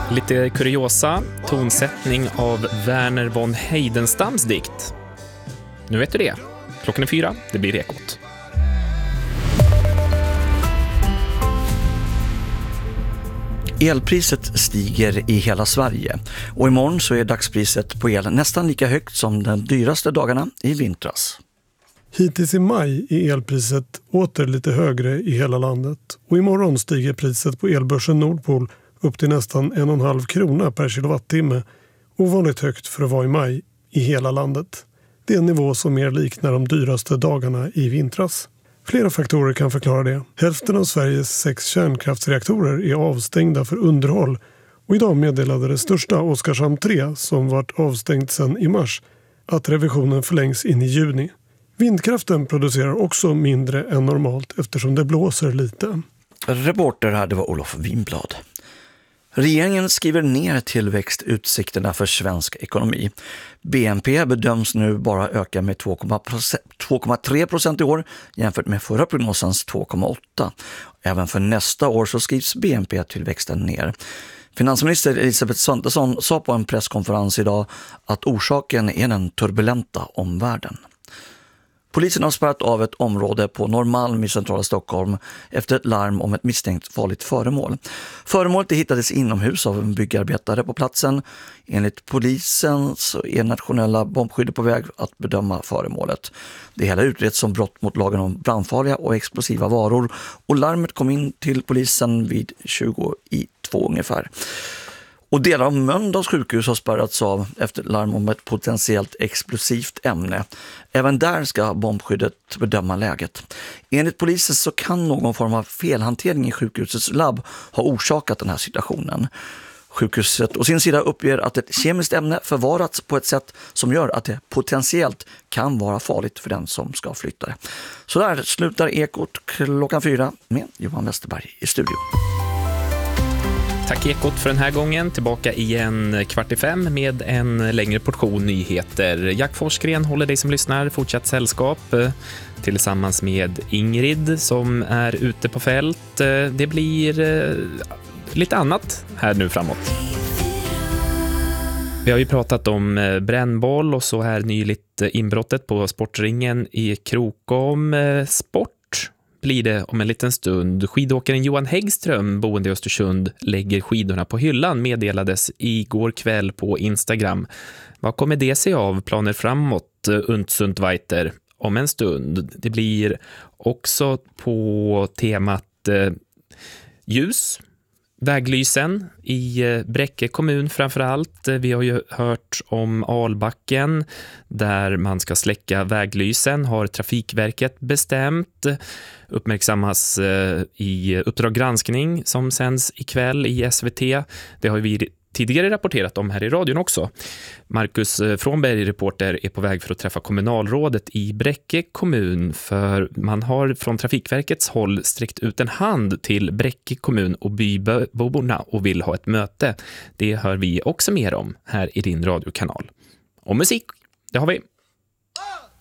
Lite kuriosa, tonsättning av Werner von Heidenstams dikt. Nu vet du det. Klockan är 4, det blir Ekot. Elpriset stiger i hela Sverige och imorgon så är dagspriset på el nästan lika högt som de dyraste dagarna i vintras. Hittills i maj är elpriset åter lite högre i hela landet och imorgon stiger priset på elbörsen Nordpol upp till nästan 1,5 krona per kilowattimme, ovanligt högt för att vara i maj i hela landet. Det är en nivå som mer liknar de dyraste dagarna i vintras. Flera faktorer kan förklara det. Hälften av Sveriges 6 kärnkraftsreaktorer är avstängda för underhåll och idag meddelade det största Oskarshamn 3, som varit avstängt sedan i mars, att revisionen förlängs in i juni. Vindkraften producerar också mindre än normalt eftersom det blåser lite. Reporter här, det var Olof Winblad. Regeringen skriver ner tillväxtutsikterna för svensk ekonomi. BNP bedöms nu bara öka med 2,3% i år jämfört med förra prognosens 2,8%. Även för nästa år så skrivs BNP-tillväxten ner. Finansminister Elisabeth Svantesson sa på en presskonferens idag att orsaken är den turbulenta omvärlden. Polisen har spärrat av ett område på Norrmalm i centrala Stockholm efter ett larm om ett misstänkt farligt föremål. Föremålet hittades inomhus av en byggarbetare på platsen. Enligt polisen så är nationella bombskyddet på väg att bedöma föremålet. Det hela utreds som brott mot lagen om brandfarliga och explosiva varor och larmet kom in till polisen vid 20:02 ungefär. Och delar av Mölndals sjukhus har spärrats av efter larm om ett potentiellt explosivt ämne. Även där ska bombskyddet bedöma läget. Enligt polisen så kan någon form av felhantering i sjukhusets labb ha orsakat den här situationen. Sjukhuset å sin sida uppger att ett kemiskt ämne förvarats på ett sätt som gör att det potentiellt kan vara farligt för den som ska flytta det. Så där slutar Ekot klockan 4 med Johan Westerberg i studion. Tack Ekot för den här gången. Tillbaka igen 4:45 med en längre portion nyheter. Jack Forsgren håller dig som lyssnar fortsatt sällskap tillsammans med Ingrid som är ute på fält. Det blir lite annat här nu framåt. Vi har ju pratat om brännboll och så här nyligt inbrottet på Sportringen i Krokom. Sport blir det om en liten stund. Skidåkaren Johan Häggström, boende i Östersund, lägger skidorna på hyllan, meddelades igår kväll på Instagram. Vad kommer det sig av? Planer framåt, und weiter, om en stund. Det blir också på temat ljus, väglysen i Bräcke kommun framförallt. Vi har ju hört om Albacken där man ska släcka väglysen, har Trafikverket bestämt. Uppmärksammas i Uppdrag granskning som sänds ikväll i SVT. Det har vi tidigare rapporterat om här i radion också. Marcus Frånberg, reporter, är på väg för att träffa kommunalrådet i Bräcke kommun, för man har från Trafikverkets håll sträckt ut en hand till Bräcke kommun och byborna och vill ha ett möte. Det hör vi också mer om här i din radiokanal. Och musik, det har vi.